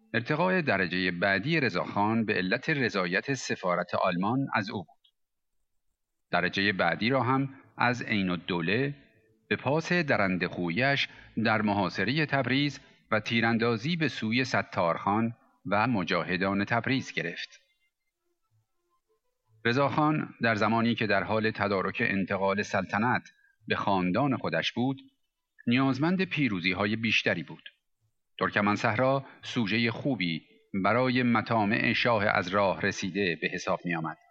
ارتقای درجه بعدی رضاخان به علت رضایت سفارت آلمان از او بود. درجه بعدی را هم از عین‌الدوله به پاس درنده‌خویش در محاصره تبریز و تیراندازی به سوی ستارخان و مجاهدان تبریز گرفت. رضاخان در زمانی که در حال تدارک انتقال سلطنت به خاندان خودش بود، نیازمند پیروزی‌های بیشتری بود. ترکمنصحرا سوژه خوبی برای مطامع شاه از راه رسیده به حساب می آمد.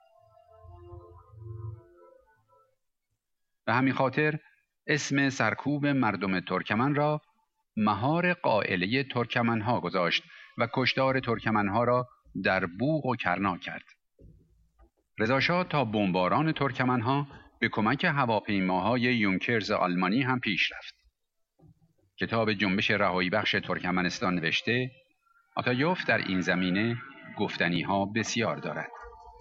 به همین خاطر اسم سرکوب مردم ترکمن را مهار قائله ترکمنها گذاشت و کشتار ترکمنها را در بوق و کرنا کرد. رضاشاه تا بمباران ترکمنها به کمک هواپیماهای یونکرز آلمانی هم پیش رفت. کتاب جنبش رهایی بخش ترکمنستان نوشته آتایوف در این زمینه گفتنی‌ها بسیار دارد.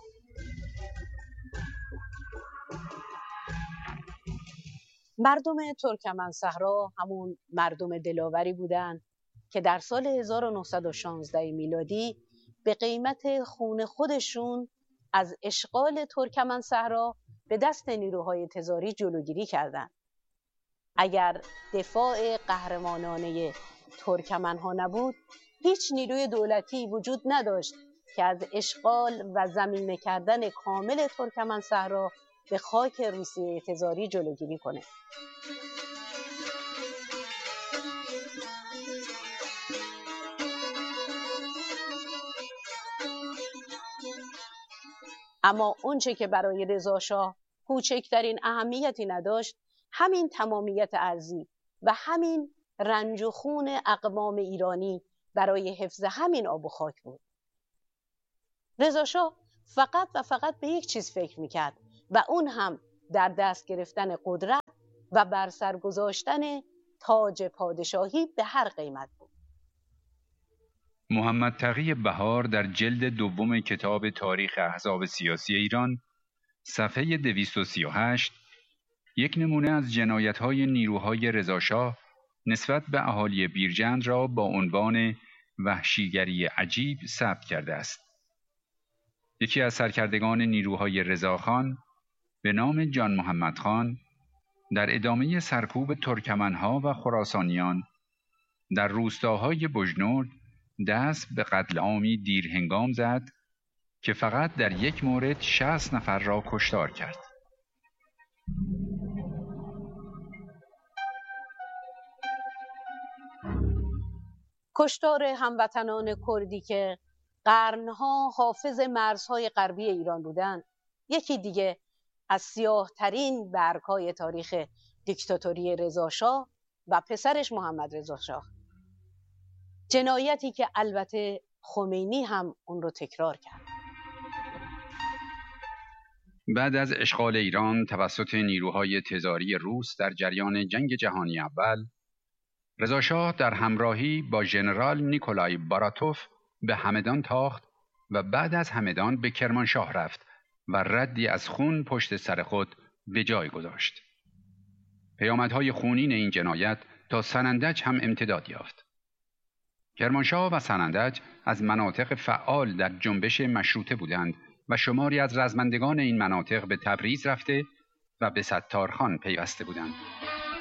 مردم ترکمنصحرا همون مردم دلاوری بودند که در سال 1916 میلادی به قیمت خون خودشون از اشغال ترکمنصحرا به دست نیروهای تزاری جلوگیری کردند. اگر دفاع قهرمانانه ترکمنها نبود، هیچ نیروی دولتی وجود نداشت که از اشغال و ضمیمه کردن کامل ترکمنصحرا به خاک روسیه تزاری جلوگیری کنه. اما اونچه که برای رضاشاه کوچکترین اهمیتی نداشت، همین تمامیت ارضی و همین رنج و خون اقوام ایرانی برای حفظ همین آب و خاک بود. رضاشاه فقط و فقط به یک چیز فکر میکرد و اون هم در دست گرفتن قدرت و بر سر گذاشتن تاج پادشاهی به هر قیمت بود. محمد تقی بهار در جلد دوم کتاب تاریخ احزاب سیاسی ایران صفحه 238 یک نمونه از جنایت‌های نیروهای رضاشاه نسبت به اهالی بیرجند را با عنوان وحشیگری عجیب ثبت کرده است. یکی از سرکردگان نیروهای رضاخان به نام جان محمد خان در ادامه سرکوب ترکمنها و خراسانیان در روستاهای بجنورد دست به قتل عامی دیرهنگام زد که فقط در یک مورد 60 نفر را کشتار کرد. کشتار هموطنان کردی که قرنها حافظ مرزهای غربی ایران بودند، یکی دیگه از سیاه‌ترین برگ‌های تاریخ دیکتاتوری رضاشاه و پسرش محمد رضاشاه. جنایتی که البته خمینی هم اون رو تکرار کرد. بعد از اشغال ایران توسط نیروهای تزاری روس در جریان جنگ جهانی اول، رضاشاه در همراهی با ژنرال نیکولای باراتوف به همدان تاخت و بعد از همدان به کرمانشاه رفت و ردی از خون پشت سر خود به جای گذاشت. پیامدهای خونین این جنایت تا سنندج هم امتداد یافت. کرمانشاه و سنندج از مناطق فعال در جنبش مشروطه بودند و شماری از رزمندگان این مناطق به تبریز رفته و به ستارخان پیوسته بودند.